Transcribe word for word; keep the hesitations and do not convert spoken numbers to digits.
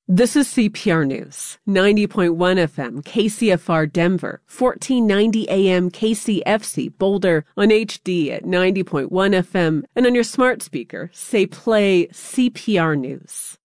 This is C P R News, ninety point one F M, K C F R Denver, fourteen ninety A M K C F C Boulder, on H D at ninety point one F M, and on your smart speaker, say play C P R News.